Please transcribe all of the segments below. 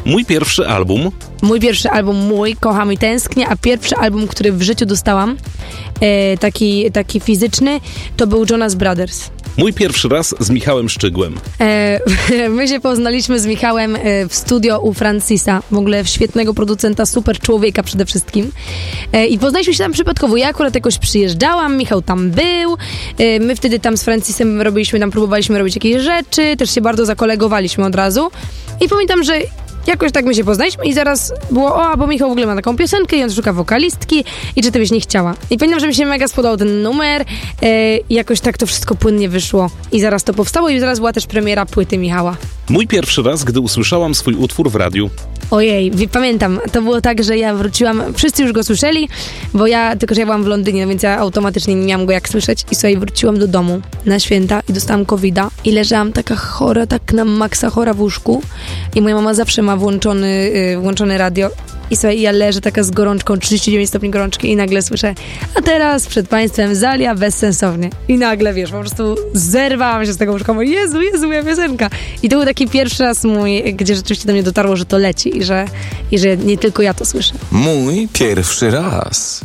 Mój pierwszy album, Kocham i tęsknię, a pierwszy album, który w życiu dostałam, taki fizyczny, to był Jonas Brothers. mój pierwszy raz z Michałem Szczygłem. My się poznaliśmy z Michałem w studio u Francisa, w ogóle świetnego producenta, super człowieka przede wszystkim. I poznaliśmy się tam przypadkowo. Ja akurat jakoś przyjeżdżałam, Michał tam był. My wtedy tam z Francisem próbowaliśmy robić jakieś rzeczy, też się bardzo zakolegowaliśmy od razu. I pamiętam, że jakoś tak my się poznaliśmy i zaraz było, bo Michał w ogóle ma taką piosenkę i on szuka wokalistki i czy ty byś nie chciała. I pamiętam, że mi się mega spodobał ten numer i jakoś tak to wszystko płynnie wyszło. I zaraz to powstało i zaraz była też premiera płyty Michała. Mój pierwszy raz, gdy usłyszałam swój utwór w radiu. Ojej, pamiętam, to było tak, że ja wróciłam, wszyscy już go słyszeli, tylko że ja byłam w Londynie, no więc ja automatycznie nie miałam go jak słyszeć i sobie wróciłam do domu na święta i dostałam COVID-a i leżałam taka chora, tak na maksa chora w łóżku i moja mama zawsze ma włączone radio i sobie ja leżę taka z gorączką, 39 stopni gorączki i nagle słyszę, a teraz przed państwem Zalia bezsensownie. I nagle, wiesz, po prostu zerwałam się z tego łóżka, mówię, Jezu, moja piosenka. I to był taki pierwszy raz mój, gdzie rzeczywiście do mnie dotarło, że to leci i że nie tylko ja to słyszę. Mój pierwszy raz.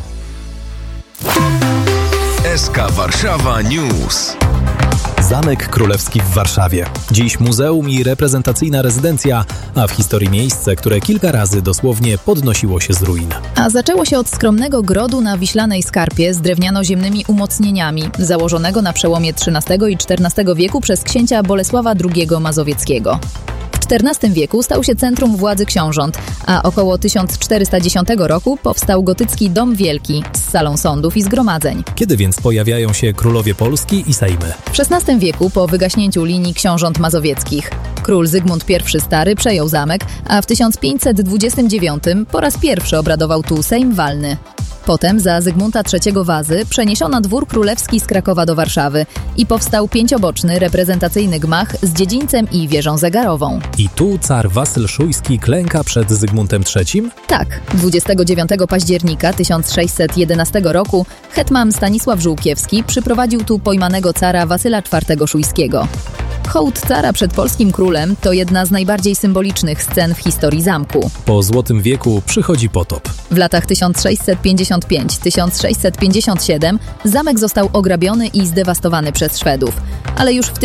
SK Warszawa News. Zamek Królewski w Warszawie. Dziś muzeum i reprezentacyjna rezydencja, a w historii miejsce, które kilka razy dosłownie podnosiło się z ruin. A zaczęło się od skromnego grodu na Wiślanej Skarpie z drewniano-ziemnymi umocnieniami, założonego na przełomie XIII i XIV wieku przez księcia Bolesława II Mazowieckiego. W XIV wieku stał się centrum władzy książąt, a około 1410 roku powstał gotycki Dom Wielki z salą sądów i zgromadzeń. Kiedy więc pojawiają się królowie Polski i sejmy? W XVI wieku, po wygaśnięciu linii książąt mazowieckich, król Zygmunt I Stary przejął zamek, a w 1529 po raz pierwszy obradował tu Sejm Walny. Potem za Zygmunta III Wazy przeniesiono dwór królewski z Krakowa do Warszawy i powstał pięcioboczny, reprezentacyjny gmach z dziedzińcem i wieżą zegarową. I tu car Wasyl Szujski klęka przed Zygmuntem III? Tak. 29 października 1611 roku hetman Stanisław Żółkiewski przyprowadził tu pojmanego cara Wasyla IV Szujskiego. Hołd cara przed polskim królem to jedna z najbardziej symbolicznych scen w historii zamku. Po Złotym Wieku przychodzi potop. W latach 1655-1657 zamek został ograbiony i zdewastowany przez Szwedów. Ale już w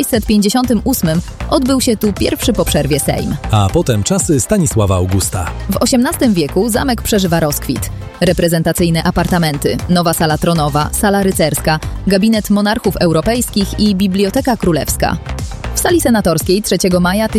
1658 odbył się tu pierwszy po przerwie Sejm. A potem czasy Stanisława Augusta. W XVIII wieku zamek przeżywa rozkwit. Reprezentacyjne apartamenty, nowa sala tronowa, sala rycerska, gabinet monarchów europejskich i biblioteka królewska. W sali senatorskiej 3 maja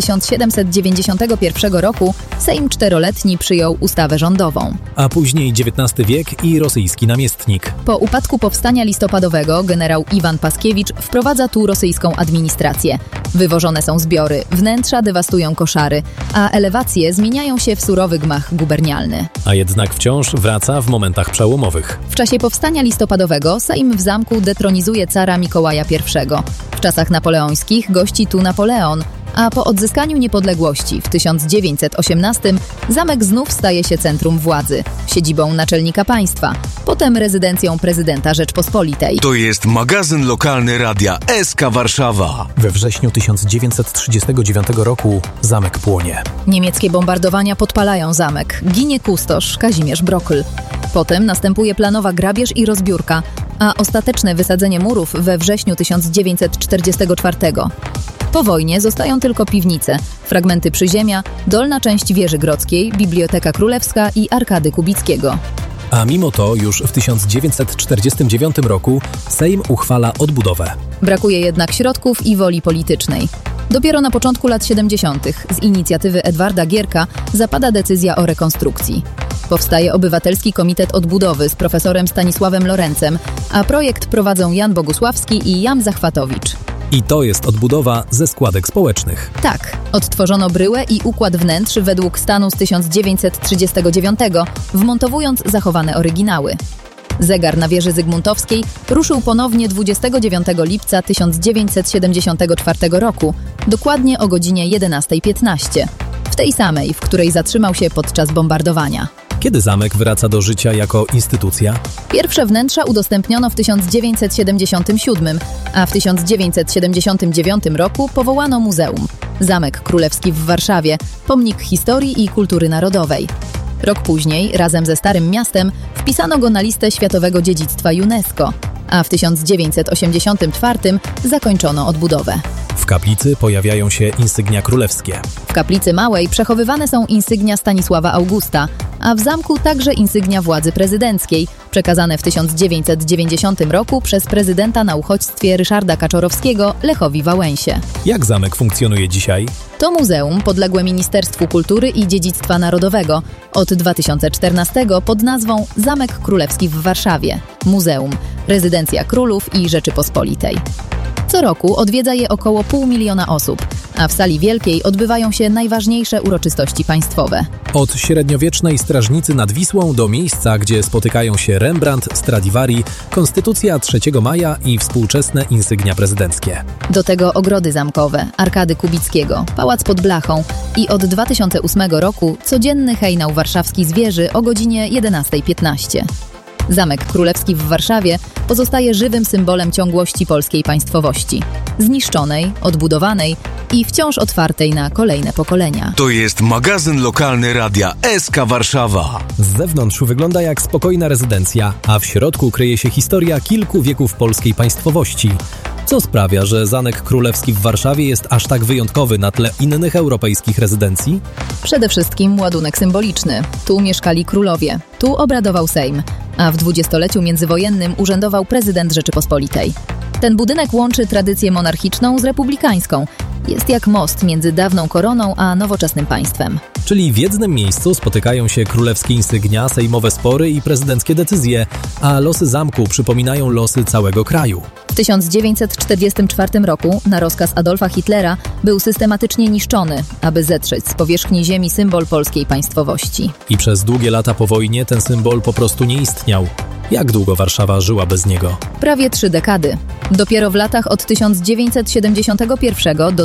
1791 roku Sejm czteroletni przyjął ustawę rządową. A później XIX wiek i rosyjski namiestnik. Po upadku powstania listopadowego generał Iwan Paskiewicz wprowadza tu rosyjską administrację. Wywożone są zbiory, wnętrza dewastują koszary, a elewacje zmieniają się w surowy gmach gubernialny. A jednak wciąż wraca w momentach przełomowych. W czasie powstania listopadowego Sejm w zamku detronizuje cara Mikołaja I. W czasach napoleońskich gości tu Napoleon, a po odzyskaniu niepodległości w 1918 zamek znów staje się centrum władzy, siedzibą naczelnika państwa, potem rezydencją prezydenta Rzeczpospolitej. To jest magazyn lokalny radia SK Warszawa. We wrześniu 1939 roku zamek płonie. Niemieckie bombardowania podpalają zamek. Ginie kustosz Kazimierz Brokl. Potem następuje planowa grabież i rozbiórka, a ostateczne wysadzenie murów we wrześniu 1944. Po wojnie zostają tylko piwnice, fragmenty przyziemia, dolna część wieży grodzkiej, Biblioteka Królewska i Arkady Kubickiego. A mimo to już w 1949 roku Sejm uchwala odbudowę. Brakuje jednak środków i woli politycznej. Dopiero na początku lat 70. z inicjatywy Edwarda Gierka zapada decyzja o rekonstrukcji. Powstaje Obywatelski Komitet Odbudowy z profesorem Stanisławem Lorencem, a projekt prowadzą Jan Bogusławski i Jan Zachwatowicz. I to jest odbudowa ze składek społecznych. Tak, odtworzono bryłę i układ wnętrz według stanu z 1939, wmontowując zachowane oryginały. Zegar na wieży Zygmuntowskiej ruszył ponownie 29 lipca 1974 roku, dokładnie o godzinie 11:15. W tej samej, w której zatrzymał się podczas bombardowania. Kiedy zamek wraca do życia jako instytucja? Pierwsze wnętrza udostępniono w 1977, a w 1979 roku powołano muzeum. Zamek Królewski w Warszawie, pomnik historii i kultury narodowej. Rok później, razem ze Starym Miastem, wpisano go na listę Światowego Dziedzictwa UNESCO, a w 1984 zakończono odbudowę. W kaplicy pojawiają się insygnia królewskie. W kaplicy małej przechowywane są insygnia Stanisława Augusta, a w zamku także insygnia władzy prezydenckiej, przekazane w 1990 roku przez prezydenta na uchodźstwie Ryszarda Kaczorowskiego Lechowi Wałęsie. Jak zamek funkcjonuje dzisiaj? To muzeum podległe Ministerstwu Kultury i Dziedzictwa Narodowego. Od 2014 pod nazwą Zamek Królewski w Warszawie. Muzeum, rezydencja królów i Rzeczypospolitej. Co roku odwiedza je około 500 000 osób, a w sali wielkiej odbywają się najważniejsze uroczystości państwowe. Od średniowiecznej strażnicy nad Wisłą do miejsca, gdzie spotykają się Rembrandt, Stradivari, Konstytucja 3 maja i współczesne insygnia prezydenckie. Do tego ogrody zamkowe, arkady Kubickiego, pałac pod blachą i od 2008 roku codzienny hejnał warszawski z wieży o godzinie 11:15. Zamek Królewski w Warszawie pozostaje żywym symbolem ciągłości polskiej państwowości. Zniszczonej, odbudowanej i wciąż otwartej na kolejne pokolenia. To jest magazyn lokalny radia SK Warszawa. Z zewnątrz wygląda jak spokojna rezydencja, a w środku kryje się historia kilku wieków polskiej państwowości. Co sprawia, że Zamek Królewski w Warszawie jest aż tak wyjątkowy na tle innych europejskich rezydencji? Przede wszystkim ładunek symboliczny. Tu mieszkali królowie, tu obradował Sejm, a w dwudziestoleciu międzywojennym urzędował prezydent Rzeczypospolitej. Ten budynek łączy tradycję monarchiczną z republikańską. Jest jak most między dawną koroną a nowoczesnym państwem. Czyli w jednym miejscu spotykają się królewskie insygnia, sejmowe spory i prezydenckie decyzje, a losy zamku przypominają losy całego kraju. W 1944 roku na rozkaz Adolfa Hitlera był systematycznie niszczony, aby zetrzeć z powierzchni ziemi symbol polskiej państwowości. I przez długie lata po wojnie ten symbol po prostu nie istniał. Jak długo Warszawa żyła bez niego? Prawie 3 dekady. Dopiero w latach od 1971 do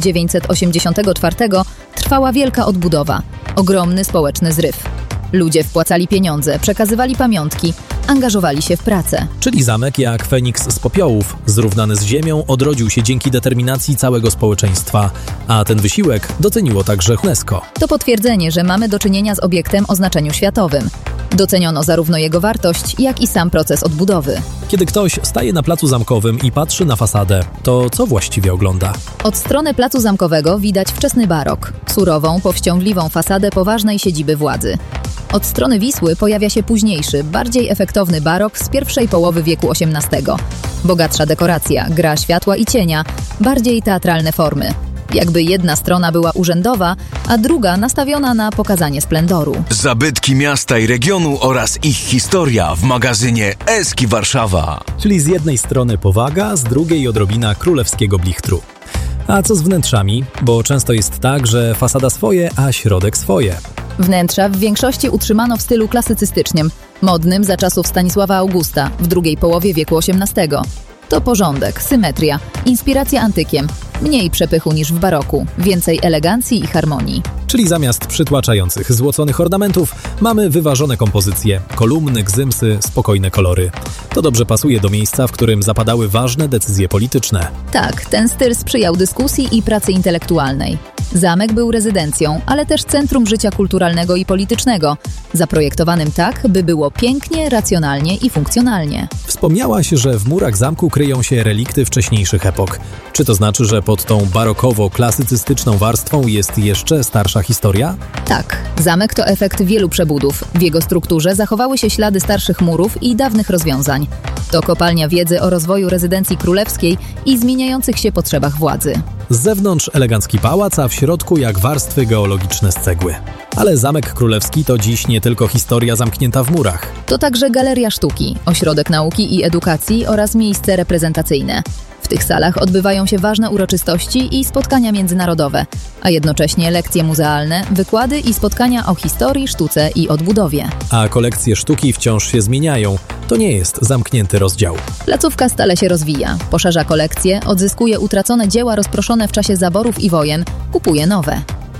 1984 trwała wielka odbudowa, ogromny społeczny zryw. Ludzie wpłacali pieniądze, przekazywali pamiątki, angażowali się w pracę. Czyli zamek jak Feniks z popiołów, zrównany z ziemią, odrodził się dzięki determinacji całego społeczeństwa, a ten wysiłek doceniło także UNESCO. To potwierdzenie, że mamy do czynienia z obiektem o znaczeniu światowym. Doceniono zarówno jego wartość, jak i sam proces odbudowy. Kiedy ktoś staje na placu zamkowym i patrzy na fasadę, to co właściwie ogląda? Od strony placu zamkowego widać wczesny barok, surową, powściągliwą fasadę poważnej siedziby władzy. Od strony Wisły pojawia się późniejszy, bardziej efektowny barok z pierwszej połowy wieku XVIII. Bogatsza dekoracja, gra światła i cienia, bardziej teatralne formy. Jakby jedna strona była urzędowa, a druga nastawiona na pokazanie splendoru. Zabytki miasta i regionu oraz ich historia w magazynie SK Warszawa. Czyli z jednej strony powaga, z drugiej odrobina królewskiego blichtru. A co z wnętrzami? Bo często jest tak, że fasada swoje, a środek swoje. Wnętrza w większości utrzymano w stylu klasycystycznym, modnym za czasów Stanisława Augusta w drugiej połowie wieku XVIII. To porządek, symetria, inspiracja antykiem, mniej przepychu niż w baroku, więcej elegancji i harmonii. Czyli zamiast przytłaczających, złoconych ornamentów mamy wyważone kompozycje, kolumny, gzymsy, spokojne kolory. To dobrze pasuje do miejsca, w którym zapadały ważne decyzje polityczne. Tak, ten styl sprzyjał dyskusji i pracy intelektualnej. Zamek był rezydencją, ale też centrum życia kulturalnego i politycznego, zaprojektowanym tak, by było pięknie, racjonalnie i funkcjonalnie. Wspomniałaś, że w murach zamku kryją się relikty wcześniejszych epok. Czy to znaczy, że pod tą barokowo-klasycystyczną warstwą jest jeszcze starsza historia? Tak, zamek to efekt wielu przebudów. W jego strukturze zachowały się ślady starszych murów i dawnych rozwiązań. To kopalnia wiedzy o rozwoju rezydencji królewskiej i zmieniających się potrzebach władzy. Z zewnątrz elegancki pałac, a w środku jak warstwy geologiczne z cegły. Ale Zamek Królewski to dziś nie tylko historia zamknięta w murach. To także galeria sztuki, ośrodek nauki i edukacji oraz miejsce reprezentacyjne. W tych salach odbywają się ważne uroczystości i spotkania międzynarodowe, a jednocześnie lekcje muzealne, wykłady i spotkania o historii, sztuce i odbudowie. A kolekcje sztuki wciąż się zmieniają. To nie jest zamknięty rozdział. Placówka stale się rozwija, poszerza kolekcje, odzyskuje utracone dzieła rozproszone w czasie zaborów i wojen, kupuje nowe.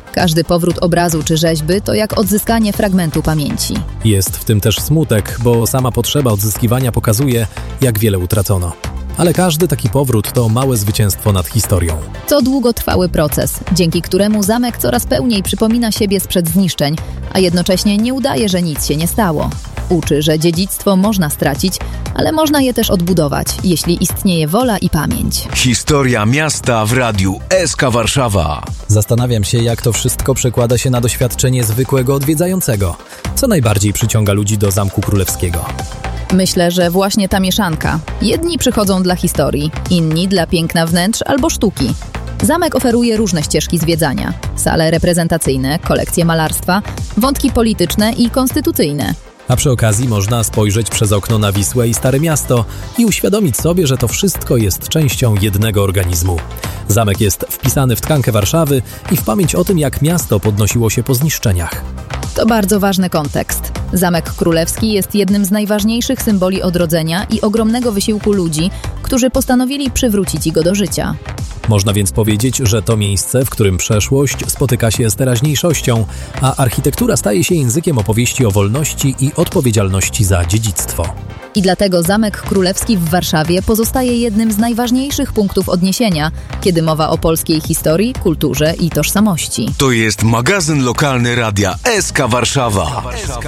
Każdy powrót obrazu czy rzeźby to jak odzyskanie fragmentu pamięci. Jest w tym też smutek, bo sama potrzeba odzyskiwania pokazuje, jak wiele utracono. Ale każdy taki powrót to małe zwycięstwo nad historią. To długotrwały proces, dzięki któremu zamek coraz pełniej przypomina siebie sprzed zniszczeń, a jednocześnie nie udaje, że nic się nie stało. Uczy, że dziedzictwo można stracić, ale można je też odbudować, jeśli istnieje wola i pamięć. Historia miasta w radiu SK Warszawa. Zastanawiam się, jak to wszystko przekłada się na doświadczenie zwykłego odwiedzającego. Co najbardziej przyciąga ludzi do Zamku Królewskiego? Myślę, że właśnie ta mieszanka. Jedni przychodzą dla historii, inni dla piękna wnętrz albo sztuki. Zamek oferuje różne ścieżki zwiedzania. Sale reprezentacyjne, kolekcje malarstwa, wątki polityczne i konstytucyjne. A przy okazji można spojrzeć przez okno na Wisłę i Stare Miasto i uświadomić sobie, że to wszystko jest częścią jednego organizmu. Zamek jest wpisany w tkankę Warszawy i w pamięć o tym, jak miasto podnosiło się po zniszczeniach. To bardzo ważny kontekst. Zamek Królewski jest jednym z najważniejszych symboli odrodzenia i ogromnego wysiłku ludzi, którzy postanowili przywrócić go do życia. Można więc powiedzieć, że to miejsce, w którym przeszłość spotyka się z teraźniejszością, a architektura staje się językiem opowieści o wolności i odpowiedzialności za dziedzictwo. I dlatego Zamek Królewski w Warszawie pozostaje jednym z najważniejszych punktów odniesienia, kiedy mowa o polskiej historii, kulturze i tożsamości. To jest magazyn lokalny radia SK Warszawa.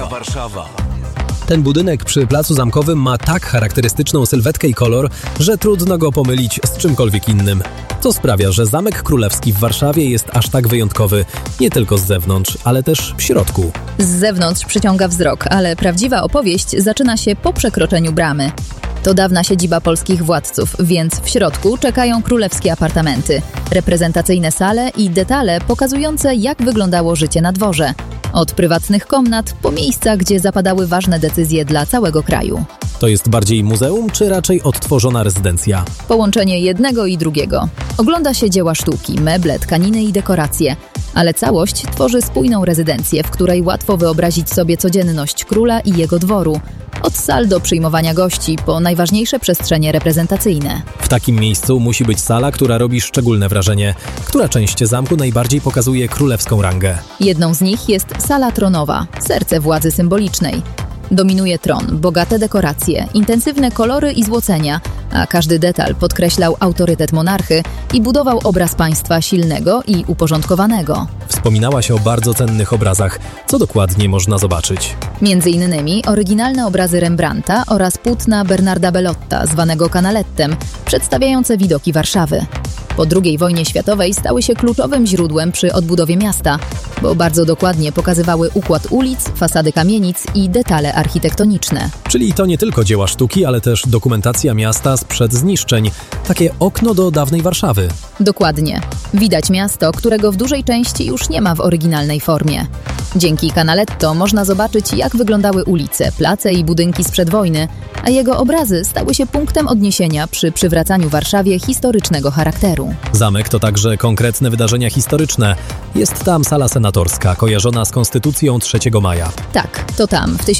Ten budynek przy Placu Zamkowym ma tak charakterystyczną sylwetkę i kolor, że trudno go pomylić z czymkolwiek innym. To sprawia, że Zamek Królewski w Warszawie jest aż tak wyjątkowy, nie tylko z zewnątrz, ale też w środku. Z zewnątrz przyciąga wzrok, ale prawdziwa opowieść zaczyna się po przekroczeniu bramy. To dawna siedziba polskich władców, więc w środku czekają królewskie apartamenty, reprezentacyjne sale i detale pokazujące, jak wyglądało życie na dworze. Od prywatnych komnat po miejsca, gdzie zapadały ważne decyzje dla całego kraju. To jest bardziej muzeum, czy raczej odtworzona rezydencja? Połączenie jednego i drugiego. Ogląda się dzieła sztuki, meble, tkaniny i dekoracje, ale całość tworzy spójną rezydencję, w której łatwo wyobrazić sobie codzienność króla i jego dworu. Od sal do przyjmowania gości, po najważniejsze przestrzenie reprezentacyjne. W takim miejscu musi być sala, która robi szczególne wrażenie. Która część zamku najbardziej pokazuje królewską rangę? Jedną z nich jest sala tronowa, serce władzy symbolicznej. Dominuje tron, bogate dekoracje, intensywne kolory i złocenia, a każdy detal podkreślał autorytet monarchy i budował obraz państwa silnego i uporządkowanego. Wspominałaś o bardzo cennych obrazach. Co dokładnie można zobaczyć? Między innymi oryginalne obrazy Rembrandta oraz płótna Bernarda Bellotta, zwanego Canalettem, przedstawiające widoki Warszawy. Po II wojnie światowej stały się kluczowym źródłem przy odbudowie miasta, bo bardzo dokładnie pokazywały układ ulic, fasady kamienic i detale architektoniczne. Czyli to nie tylko dzieła sztuki, ale też dokumentacja miasta sprzed zniszczeń. Takie okno do dawnej Warszawy. Dokładnie. Widać miasto, którego w dużej części już nie ma w oryginalnej formie. Dzięki Canaletto można zobaczyć, jak wyglądały ulice, place i budynki sprzed wojny, a jego obrazy stały się punktem odniesienia przy przywracaniu Warszawie historycznego charakteru. Zamek to także konkretne wydarzenia historyczne. Jest tam sala senatorska, kojarzona z Konstytucją 3 maja. Tak, to tam w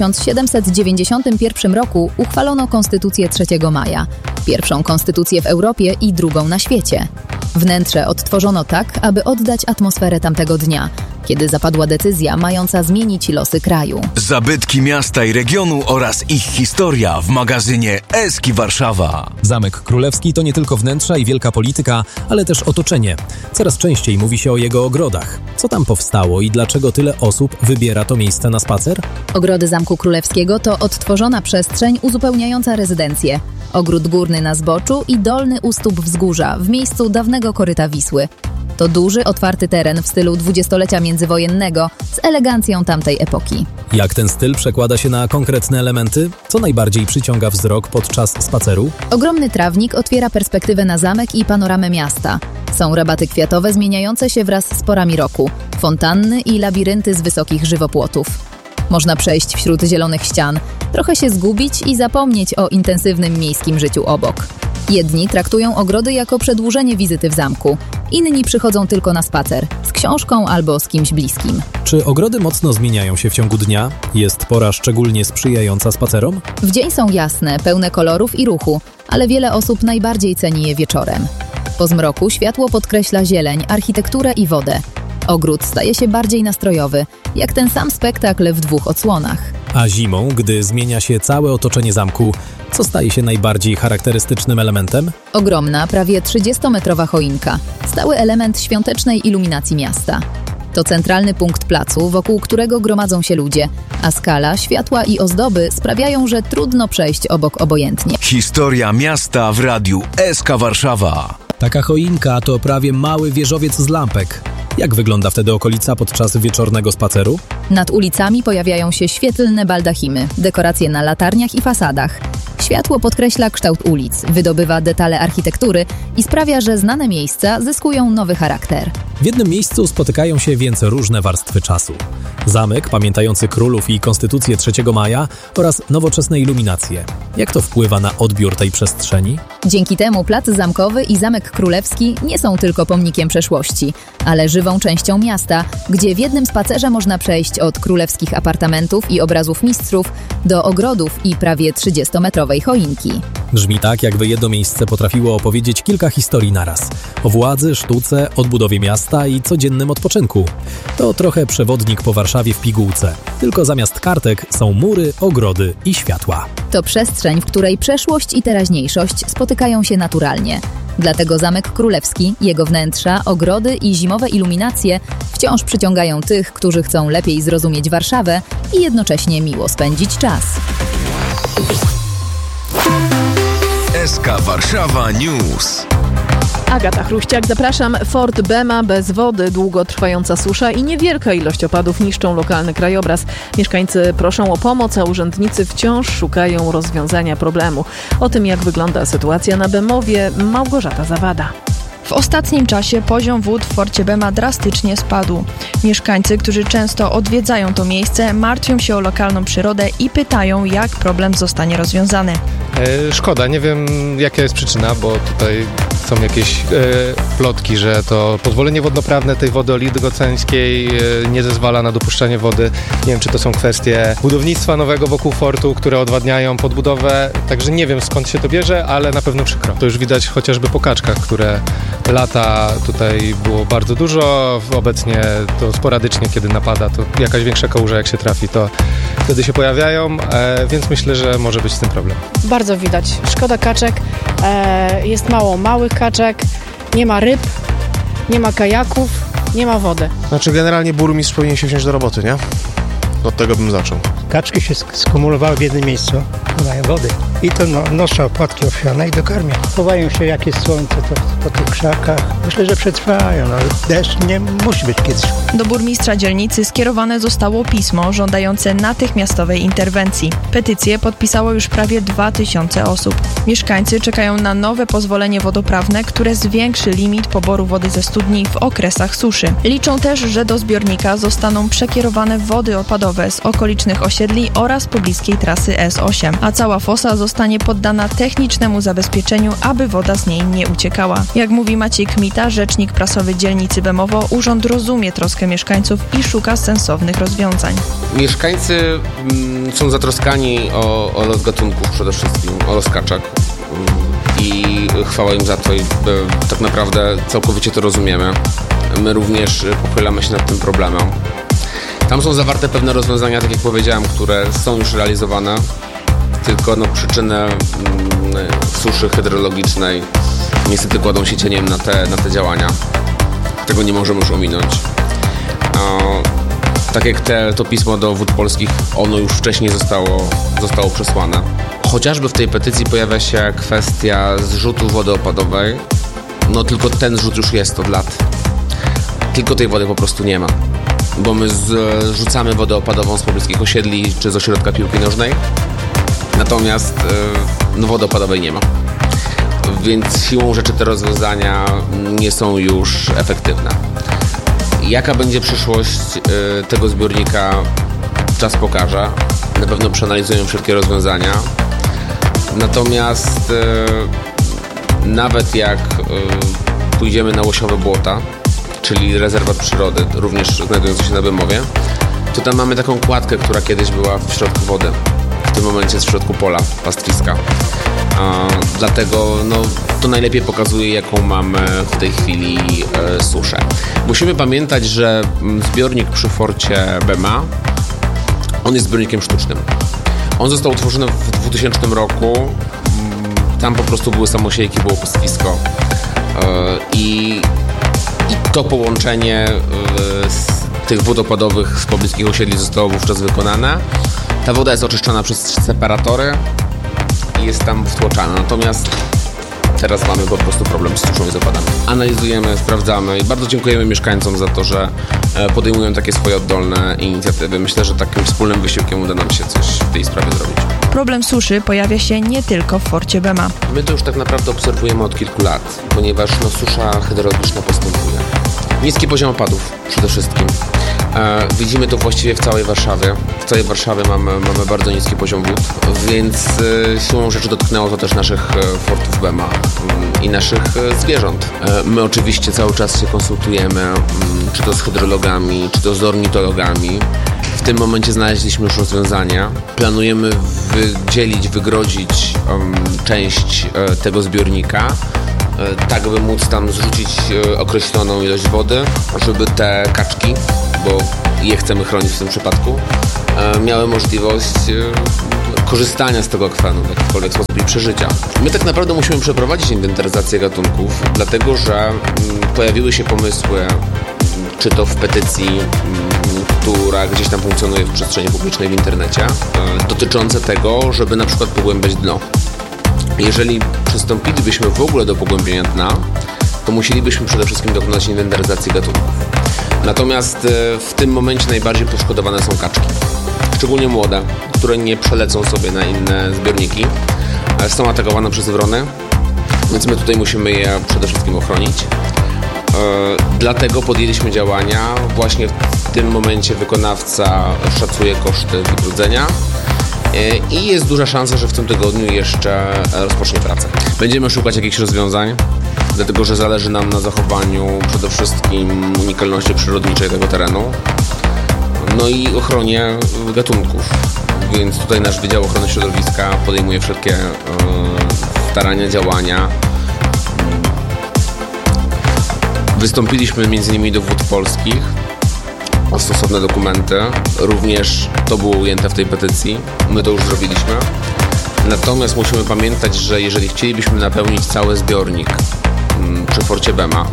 1791 roku uchwalono Konstytucję 3 maja. Pierwszą konstytucję w Europie i drugą na świecie. Wnętrze odtworzono tak, aby oddać atmosferę tamtego dnia, kiedy zapadła decyzja mająca zmienić losy kraju. Zabytki miasta i regionu oraz ich historia w magazynie SK Warszawa. Zamek Królewski to nie tylko wnętrza i wielka polityka, ale też otoczenie. Coraz częściej mówi się o jego ogrodach. Co tam powstało i dlaczego tyle osób wybiera to miejsce na spacer? Ogrody Zamku Królewskiego to odtworzona przestrzeń uzupełniająca rezydencję. Ogród górny na zboczu i dolny u stóp wzgórza w miejscu dawnego koryta Wisły. To duży, otwarty teren w stylu dwudziestolecia międzywojennego z elegancją tamtej epoki. Jak ten styl przekłada się na konkretne elementy? Co najbardziej przyciąga wzrok podczas spaceru? Ogromny trawnik otwiera perspektywę na zamek i panoramę miasta. Są rabaty kwiatowe zmieniające się wraz z porami roku, fontanny i labirynty z wysokich żywopłotów. Można przejść wśród zielonych ścian, trochę się zgubić i zapomnieć o intensywnym miejskim życiu obok. Jedni traktują ogrody jako przedłużenie wizyty w zamku, inni przychodzą tylko na spacer, z książką albo z kimś bliskim. Czy ogrody mocno zmieniają się w ciągu dnia? Jest pora szczególnie sprzyjająca spacerom? W dzień są jasne, pełne kolorów i ruchu, ale wiele osób najbardziej ceni je wieczorem. Po zmroku światło podkreśla zieleń, architekturę i wodę. Ogród staje się bardziej nastrojowy, jak ten sam spektakl w 2 odsłonach. A zimą, gdy zmienia się całe otoczenie zamku, co staje się najbardziej charakterystycznym elementem? Ogromna, prawie 30-metrowa choinka, stały element świątecznej iluminacji miasta. To centralny punkt placu, wokół którego gromadzą się ludzie, a skala, światła i ozdoby sprawiają, że trudno przejść obok obojętnie. Historia miasta w radiu SK Warszawa. Taka choinka to prawie mały wieżowiec z lampek. Jak wygląda wtedy okolica podczas wieczornego spaceru? Nad ulicami pojawiają się świetlne baldachimy, dekoracje na latarniach i fasadach. Światło podkreśla kształt ulic, wydobywa detale architektury i sprawia, że znane miejsca zyskują nowy charakter. W jednym miejscu spotykają się więc różne warstwy czasu. Zamek pamiętający królów i konstytucję 3 maja oraz nowoczesne iluminacje. Jak to wpływa na odbiór tej przestrzeni? Dzięki temu Plac Zamkowy i Zamek Królewski nie są tylko pomnikiem przeszłości, ale żywą częścią miasta, gdzie w jednym spacerze można przejść od królewskich apartamentów i obrazów mistrzów do ogrodów i prawie 30-metrowej choinki. Brzmi tak, jakby jedno miejsce potrafiło opowiedzieć kilka historii naraz. O władzy, sztuce, odbudowie miasta i codziennym odpoczynku. To trochę przewodnik po Warszawie w pigułce. Tylko zamiast kartek są mury, ogrody i światła. To przestrzeń, w której przeszłość i teraźniejszość spotykają się naturalnie. Dlatego Zamek Królewski, jego wnętrza, ogrody i zimowe iluminacje wciąż przyciągają tych, którzy chcą lepiej zrozumieć Warszawę i jednocześnie miło spędzić czas. SK Warszawa News. Agata Chruściak, zapraszam. Fort Bema bez wody, długotrwająca susza i niewielka ilość opadów niszczą lokalny krajobraz. Mieszkańcy proszą o pomoc, a urzędnicy wciąż szukają rozwiązania problemu. O tym, jak wygląda sytuacja na Bemowie, Małgorzata Zawada. W ostatnim czasie poziom wód w Forcie Bema drastycznie spadł. Mieszkańcy, którzy często odwiedzają to miejsce, martwią się o lokalną przyrodę i pytają, jak problem zostanie rozwiązany. Szkoda, nie wiem jaka jest przyczyna, bo tutaj są jakieś plotki, że to pozwolenie wodnoprawne tej wody oligoceńskiej nie zezwala na dopuszczanie wody. Nie wiem, czy to są kwestie budownictwa nowego wokół fortu, które odwadniają podbudowę, także nie wiem skąd się to bierze, ale na pewno przykro. To już widać chociażby po kaczkach, które lata tutaj było bardzo dużo, obecnie to sporadycznie, kiedy napada, to jakaś większa kałuża jak się trafi, to wtedy się pojawiają, więc myślę, że może być z tym problem. Bardzo widać. Szkoda kaczek, jest mało małych kaczek, nie ma ryb, nie ma kajaków, nie ma wody. Znaczy generalnie burmistrz powinien się wziąć do roboty, nie? Od tego bym zaczął. Kaczki się skumulowały w jednym miejscu, nie mają wody. I to noszą opłatki owsiane i dokarmią. Chowają się, jak jest słońce, to po tych krzakach. Myślę, że przetrwają, ale deszcz nie musi być kiedyś. Do burmistrza dzielnicy skierowane zostało pismo żądające natychmiastowej interwencji. Petycję podpisało już prawie 2000 osób. Mieszkańcy czekają na nowe pozwolenie wodoprawne, które zwiększy limit poboru wody ze studni w okresach suszy. Liczą też, że do zbiornika zostaną przekierowane wody opadowe z okolicznych osiedli oraz pobliskiej trasy S8, a cała fosa zostanie poddana technicznemu zabezpieczeniu, aby woda z niej nie uciekała. Jak mówi Maciej Kmita, rzecznik prasowy dzielnicy Bemowo, urząd rozumie troskę mieszkańców i szuka sensownych rozwiązań. Mieszkańcy są zatroskani o los gatunków przede wszystkim, o los kaczek i chwała im za to i tak naprawdę całkowicie to rozumiemy. My również pochylamy się nad tym problemem. Tam są zawarte pewne rozwiązania, tak jak powiedziałem, które są już realizowane, tylko przyczyny suszy hydrologicznej niestety kładą się cieniem na te działania. Tego nie możemy już ominąć. Tak jak to pismo do Wód Polskich, ono już wcześniej zostało przesłane. Chociażby w tej petycji pojawia się kwestia zrzutu wody opadowej, tylko ten zrzut już jest od lat. Tylko tej wody po prostu nie ma. Bo my zrzucamy wodę opadową z pobliskich osiedli czy z ośrodka piłki nożnej, natomiast wody opadowej nie ma. Więc siłą rzeczy te rozwiązania nie są już efektywne. Jaka będzie przyszłość tego zbiornika, czas pokaże. Na pewno przeanalizują wszelkie rozwiązania. Natomiast nawet jak pójdziemy na łosiowe błota, czyli rezerwat przyrody, również znajdujący się na Bemowie, to tam mamy taką kładkę, która kiedyś była w środku wody. W tym momencie jest w środku pola pastwiska. Dlatego to najlepiej pokazuje, jaką mamy w tej chwili suszę. Musimy pamiętać, że zbiornik przy forcie Bema, on jest zbiornikiem sztucznym. On został utworzony w 2000 roku. Tam po prostu były samosiejki, było pastwisko. I to połączenie z tych wód opadowych z pobliskich osiedli zostało wówczas wykonane. Ta woda jest oczyszczana przez separatory i jest tam wtłoczana. Natomiast teraz mamy po prostu problem z suszą i z opadami. Analizujemy, sprawdzamy i bardzo dziękujemy mieszkańcom za to, że podejmują takie swoje oddolne inicjatywy. Myślę, że takim wspólnym wysiłkiem uda nam się coś w tej sprawie zrobić. Problem suszy pojawia się nie tylko w forcie Bema. My to już tak naprawdę obserwujemy od kilku lat, ponieważ susza hydrologiczna postępuje. Niski poziom opadów przede wszystkim. Widzimy to właściwie w całej Warszawie. W całej Warszawie mamy bardzo niski poziom wód, więc siłą rzeczy dotknęło to też naszych fortów Bema i naszych zwierząt. My oczywiście cały czas się konsultujemy, czy to z hydrologami, czy to z ornitologami. W tym momencie znaleźliśmy już rozwiązania. Planujemy wygrodzić część tego zbiornika, tak by móc tam zrzucić określoną ilość wody, żeby te kaczki, bo je chcemy chronić w tym przypadku, miały możliwość korzystania z tego akwenu w jakikolwiek sposób i przeżycia. My tak naprawdę musimy przeprowadzić inwentaryzację gatunków, dlatego że pojawiły się pomysły, czy to w petycji, która gdzieś tam funkcjonuje w przestrzeni publicznej w internecie, dotyczące tego, żeby na przykład pogłębiać dno. Jeżeli przystąpilibyśmy w ogóle do pogłębienia dna, to musielibyśmy przede wszystkim dokonać inwentaryzacji gatunków. Natomiast w tym momencie najbardziej poszkodowane są kaczki. Szczególnie młode, które nie przelecą sobie na inne zbiorniki. Są atakowane przez wrony, więc my tutaj musimy je przede wszystkim ochronić. Dlatego podjęliśmy działania. Właśnie w tym momencie wykonawca szacuje koszty wygrodzenia. I jest duża szansa, że w tym tygodniu jeszcze rozpocznie pracę. Będziemy szukać jakichś rozwiązań, dlatego że zależy nam na zachowaniu przede wszystkim unikalności przyrodniczej tego terenu, no i ochronie gatunków. Więc tutaj nasz Wydział Ochrony Środowiska podejmuje wszelkie starania, działania. Wystąpiliśmy m.in. do Wód Polskich o stosowne dokumenty. Również to było ujęte w tej petycji. My to już zrobiliśmy. Natomiast musimy pamiętać, że jeżeli chcielibyśmy napełnić cały zbiornik przy forcie Bema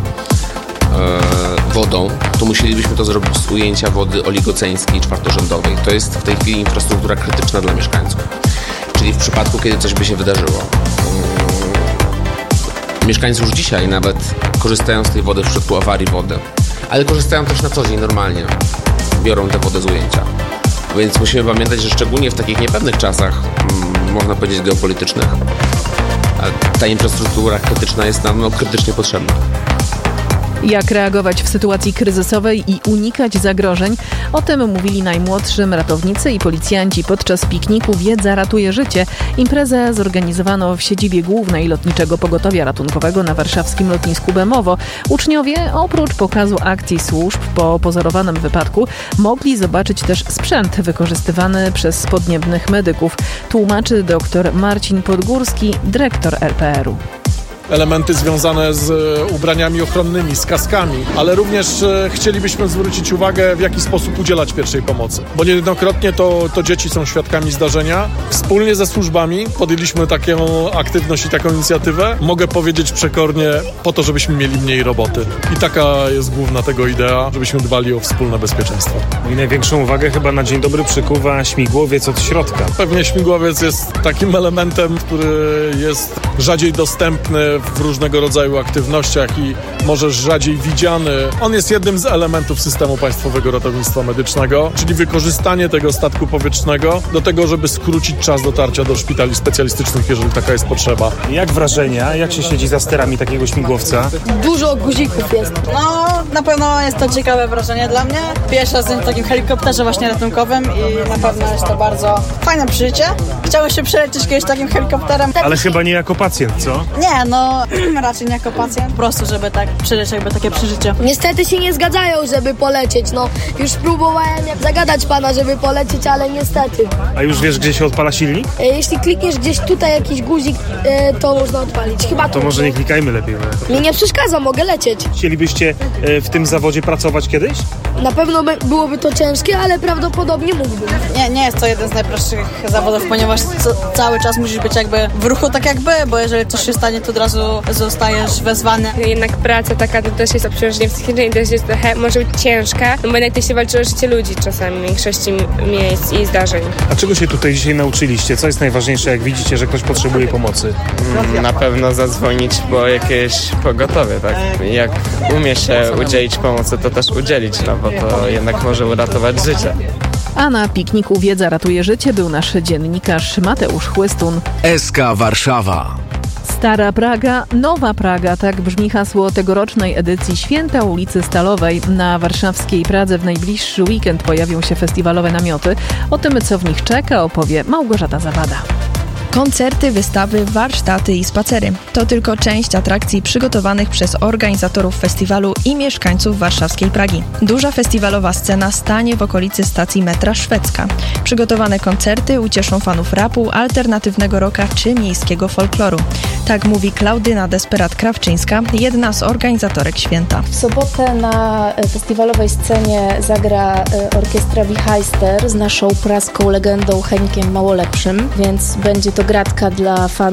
wodą, to musielibyśmy to zrobić z ujęcia wody oligoceńskiej czwartorzędowej. To jest w tej chwili infrastruktura krytyczna dla mieszkańców. Czyli w przypadku, kiedy coś by się wydarzyło. Mieszkańcy już dzisiaj nawet korzystają z tej wody w przypadku awarii wody. Ale korzystają też na co dzień normalnie. Biorą tę wodę z ujęcia. Więc musimy pamiętać, że szczególnie w takich niepewnych czasach, można powiedzieć geopolitycznych, ta infrastruktura krytyczna jest nam krytycznie potrzebna. Jak reagować w sytuacji kryzysowej i unikać zagrożeń? O tym mówili najmłodszym ratownicy i policjanci podczas pikniku Wiedza ratuje życie. Imprezę zorganizowano w siedzibie głównej Lotniczego Pogotowia Ratunkowego na warszawskim lotnisku Bemowo. Uczniowie oprócz pokazu akcji służb po pozorowanym wypadku mogli zobaczyć też sprzęt wykorzystywany przez podniebnych medyków. Tłumaczy dr Marcin Podgórski, dyrektor RPR-u. Elementy związane z ubraniami ochronnymi, z kaskami, ale również chcielibyśmy zwrócić uwagę, w jaki sposób udzielać pierwszej pomocy. Bo niejednokrotnie to dzieci są świadkami zdarzenia. Wspólnie ze służbami podjęliśmy taką aktywność i taką inicjatywę. Mogę powiedzieć przekornie, po to, żebyśmy mieli mniej roboty. I taka jest główna tego idea, żebyśmy dbali o wspólne bezpieczeństwo. I największą uwagę chyba na dzień dobry przykuwa śmigłowiec od środka. Pewnie śmigłowiec jest takim elementem, który jest rzadziej dostępny w różnego rodzaju aktywnościach i może rzadziej widziany. On jest jednym z elementów systemu Państwowego Ratownictwa Medycznego, czyli wykorzystanie tego statku powietrznego do tego, żeby skrócić czas dotarcia do szpitali specjalistycznych, jeżeli taka jest potrzeba. Jak wrażenia? Jak się siedzi za sterami takiego śmigłowca? Dużo guzików jest. No, na pewno jest to ciekawe wrażenie dla mnie. Pierwszy raz w takim helikopterze właśnie ratunkowym i na pewno jest to bardzo fajne przeżycie. Chciałem się przelecieć kiedyś takim helikopterem. Ale chyba nie jako pacjent, co? Nie, no pewno raczej nie jako pacjent, po prostu, żeby tak przeżyć jakby takie przeżycie. Niestety się nie zgadzają, żeby polecieć, no. Już próbowałem zagadać pana, żeby polecieć, ale niestety. A już wiesz, gdzie się odpala silnik? Jeśli klikniesz gdzieś tutaj jakiś guzik, to można odpalić. Chyba to może nie klikajmy lepiej. Mi nie przeszkadza, mogę lecieć. Chcielibyście w tym zawodzie pracować kiedyś? Na pewno byłoby to ciężkie, ale prawdopodobnie mógłbym. Nie jest to jeden z najprostszych zawodów, ponieważ cały czas musisz być jakby w ruchu tak jakby, bo jeżeli coś się stanie, to od razu zostajesz wezwany. Jednak praca taka to też jest obciążenie psychiczne i też jest trochę, może być ciężka, no bo jednak to się walczy o życie ludzi czasami w większości miejsc i zdarzeń. A czego się tutaj dzisiaj nauczyliście? Co jest najważniejsze, jak widzicie, że ktoś potrzebuje pomocy? Na pewno zadzwonić po jakieś pogotowie, tak? Jak umie się udzielić pomocy, to też udzielić, no bo to jednak może uratować życie. A na pikniku Wiedza ratuje życie był nasz dziennikarz Mateusz Chłystun. SK Warszawa. Stara Praga, Nowa Praga, tak brzmi hasło tegorocznej edycji Święta ulicy Stalowej. Na warszawskiej Pradze w najbliższy weekend pojawią się festiwalowe namioty. O tym, co w nich czeka, opowie Małgorzata Zawada. Koncerty, wystawy, warsztaty i spacery. To tylko część atrakcji przygotowanych przez organizatorów festiwalu i mieszkańców warszawskiej Pragi. Duża festiwalowa scena stanie w okolicy stacji metra Szwedzka. Przygotowane koncerty ucieszą fanów rapu, alternatywnego rocka czy miejskiego folkloru. Tak mówi Klaudyna Desperat-Krawczyńska, jedna z organizatorek święta. W sobotę na festiwalowej scenie zagra orkiestra Wichajster z naszą praską legendą Henikiem Małolepszym, więc będzie to gratka dla fanów